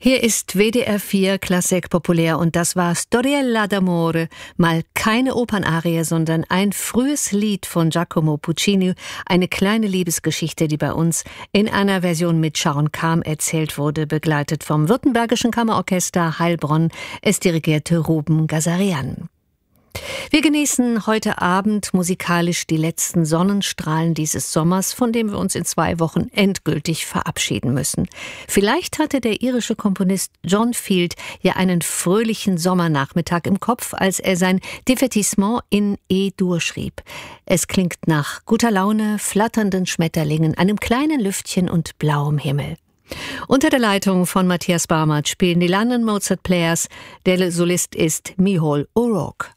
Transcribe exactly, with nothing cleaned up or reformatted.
Hier ist W D R vier Klassik populär und das war Storiella d'amore, mal keine Opernarie, sondern ein frühes Lied von Giacomo Puccini, eine kleine Liebesgeschichte, die bei uns in einer Version mit Sharon Kahn erzählt wurde, begleitet vom Württembergischen Kammerorchester Heilbronn. Es dirigierte Ruben Gazarian. Wir genießen heute Abend musikalisch die letzten Sonnenstrahlen dieses Sommers, von dem wir uns in zwei Wochen endgültig verabschieden müssen. Vielleicht hatte der irische Komponist John Field ja einen fröhlichen Sommernachmittag im Kopf, als er sein Divertissement in E-Dur schrieb. Es klingt nach guter Laune, flatternden Schmetterlingen, einem kleinen Lüftchen und blauem Himmel. Unter der Leitung von Matthias Barmert spielen die London Mozart Players. Der Solist ist Mihol O'Rourke.